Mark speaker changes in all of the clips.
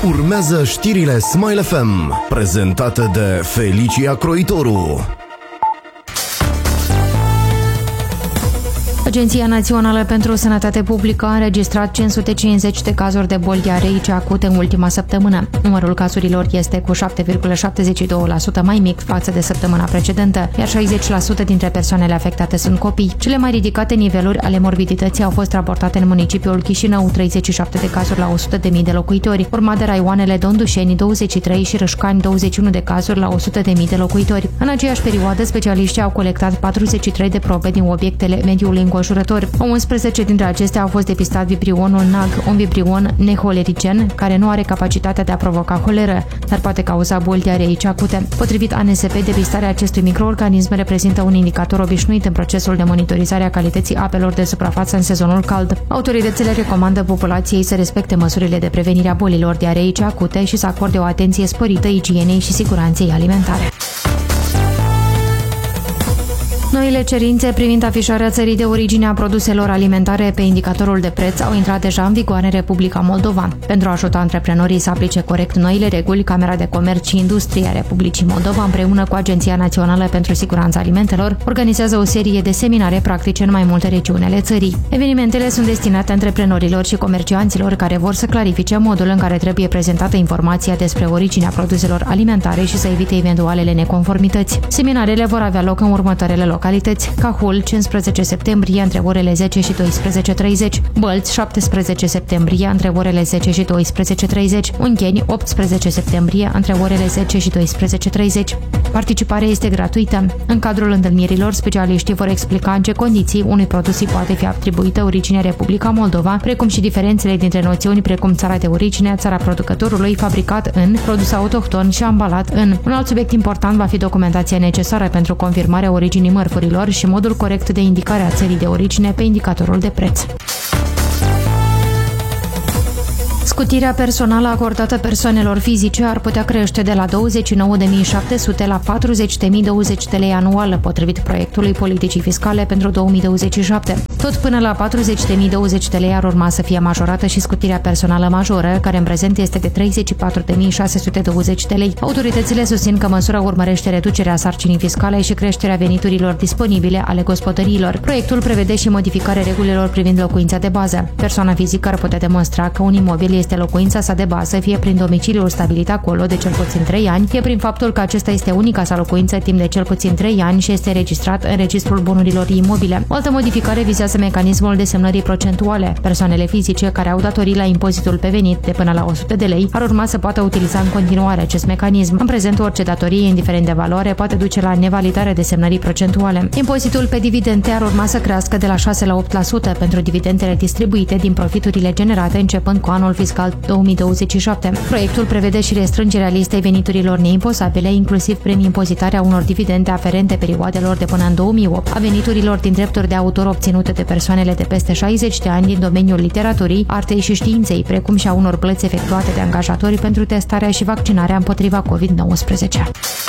Speaker 1: Urmează știrile Smile FM, prezentate de Felicia Croitoru.
Speaker 2: Agenția Națională pentru Sănătate Publică a înregistrat 550 de cazuri de boli diareice acute în ultima săptămână. Numărul cazurilor este cu 7,72% mai mic față de săptămâna precedentă, iar 60% dintre persoanele afectate sunt copii. Cele mai ridicate niveluri ale morbidității au fost raportate în municipiul Chișinău, 37 de cazuri la 100.000 de locuitori, urmat de raioanele Dondușeni, 23 și Râșcani, 21 de cazuri la 100.000 de locuitori. În aceeași perioadă, specialiștii au colectat 43 de probe din obiectele mediului înconjurător. 11 dintre acestea au fost depistat vibrionul NAG, un vibrion neholerigen care nu are capacitatea de a provoca holeră, dar poate cauza boli diareice acute. Potrivit ANSP, depistarea acestui microorganism reprezintă un indicator obișnuit în procesul de monitorizare a calității apelor de suprafață în sezonul cald. Autoritățile recomandă populației să respecte măsurile de prevenire a bolilor diareice acute și să acorde o atenție sporită igienei și siguranței alimentare. Noile cerințe privind afișarea țării de origine a produselor alimentare pe indicatorul de preț au intrat deja în vigoare în Republica Moldova. Pentru a ajuta antreprenorii să aplice corect noile reguli, Camera de Comerț și Industrie a Republicii Moldova, împreună cu Agenția Națională pentru Siguranța Alimentelor, organizează o serie de seminare practice în mai multe regiuni ale țării. Evenimentele sunt destinate antreprenorilor și comercianților care vor să clarifice modul în care trebuie prezentată informația despre originea produselor alimentare și să evite eventualele neconformități. Seminarele vor avea loc în următoarele localități: Cahul, 15 septembrie, între orele 10 și 12:30, Bălți, 17 septembrie, între orele 10 și 12:30, Ungheni, 18 septembrie, între orele 10 și 12:30. Participarea este gratuită. În cadrul întâlnirilor, specialiștii vor explica în ce condiții unui produs îi poate fi atribuită originea Republica Moldova, precum și diferențele dintre noțiuni precum țara de origine, țara producătorului, fabricat în, produs autohton și ambalat în. Un alt subiect important va fi documentația necesară pentru confirmarea originii mărfurilor și modul corect de indicare a țării de origine pe indicatorul de preț. Scutirea personală acordată persoanelor fizice ar putea crește de la 29.700 la 40.020 de lei anual, potrivit proiectului politicii fiscale pentru 2027. Tot până la 40.020 de lei ar urma să fie majorată și scutirea personală majoră, care în prezent este de 34.620 de lei. Autoritățile susțin că măsura urmărește reducerea sarcinii fiscale și creșterea veniturilor disponibile ale gospodăriilor. Proiectul prevede și modificarea regulilor privind locuința de bază. Persoana fizică ar putea demonstra că un imobil este locuința sa de bază, fie prin domiciliul stabilit acolo de cel puțin 3 ani, fie prin faptul că acesta este unica sa locuință timp de cel puțin 3 ani și este registrat în registrul bunurilor imobile. O altă modificare vizează mecanismul desemnării procentuale. Persoanele fizice care au datorii la impozitul pe venit de până la 100 de lei ar urma să poată utiliza în continuare acest mecanism. În prezent, orice datorie, indiferent de valoare, poate duce la nevalidarea desemnării procentuale. Impozitul pe dividende ar urma să crească de la 6 la 8% pentru dividendele distribuite din profiturile generate începând cu anul fiscal 2027. Proiectul prevede și restrângerea listei veniturilor neimposabile, inclusiv prin impozitarea unor dividende aferente perioadelor de până în 2008, a veniturilor din drepturi de autor obținute de persoanele de peste 60 de ani din domeniul literaturii, artei și științei, precum și a unor plăți efectuate de angajatori pentru testarea și vaccinarea împotriva COVID-19.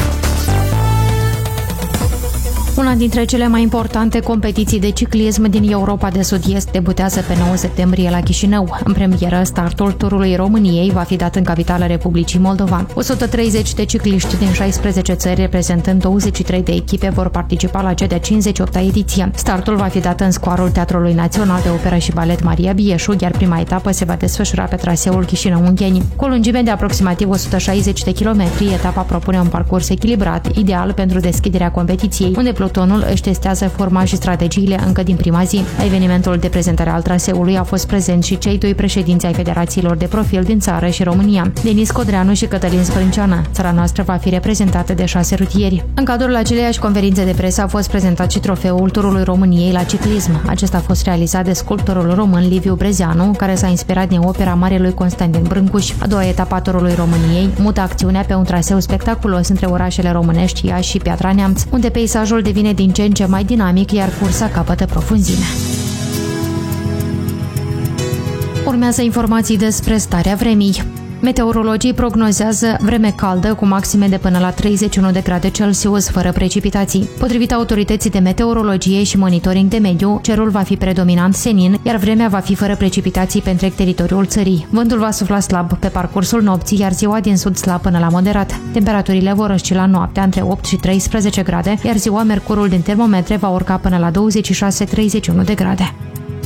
Speaker 2: Una dintre cele mai importante competiții de ciclism din Europa de Sud-Est debutează pe 9 septembrie la Chișinău. În premieră, startul turului României va fi dat în capitala Republicii Moldova. 130 de cicliști din 16 țări, reprezentând 23 de echipe, vor participa la cea de-a 58-a ediție. Startul va fi dat în scoarul Teatrului Național de Operă și Balet Maria Bieșu, iar prima etapă se va desfășura pe traseul Chișinău-Ungheni. Cu o lungime de aproximativ 160 de kilometri, etapa propune un parcurs echilibrat, ideal pentru deschiderea competiției, unde pelotonul își testează forma și strategiile încă din prima zi. La evenimentul de prezentare al traseului au fost prezenți și cei doi președinți ai federațiilor de profil din țară și România, Denis Codreanu și Cătălin Sprânceană. Țara noastră va fi reprezentată de 6 rutieri. În cadrul aceleiași conferințe de presă a fost prezentat și trofeul turului României la ciclism. Acesta a fost realizat de sculptorul român Liviu Brezeanu, care s-a inspirat din opera marelui Constantin Brâncuș. A doua etapă a turului României mută acțiunea pe un traseu spectaculos între orașele românești Iași și Piatra Neamț, unde peisajul devine din ce în ce mai dinamic, iar cursa capătă profunzime. Urmează informații despre starea vremii. Meteorologii prognozează vreme caldă cu maxime de până la 31 de grade Celsius, fără precipitații. Potrivit autorității de meteorologie și monitoring de mediu, cerul va fi predominant senin, iar vremea va fi fără precipitații pe întreg teritoriul țării. Vântul va sufla slab pe parcursul nopții, iar ziua din sud slab până la moderat. Temperaturile vor oscila noaptea între 8 și 13 grade, iar ziua mercurul din termometre va urca până la 26-31 de grade.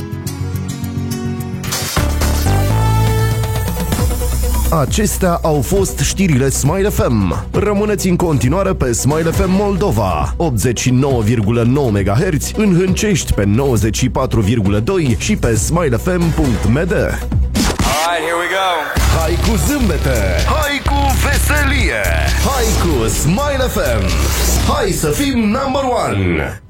Speaker 1: Acestea au fost știrile Smile FM. Rămâneți în continuare pe Smile FM Moldova, 89,9 MHz, în Hâncești pe 94,2 și pe smilefm.md.
Speaker 3: Alright, here we go.
Speaker 1: Hai cu zâmbete, hai cu veselie, hai cu Smile FM. Hai să fim number one!